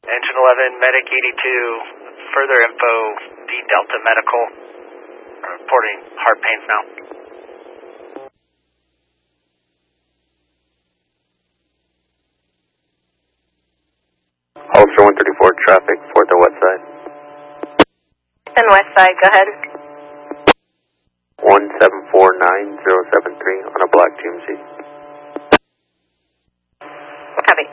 Engine 11, Medic 82, further info, D Delta Medical, reporting heart pains now. Ulster 134 traffic, 4th and west side. And west side, go ahead. 1749073 on a black GMC.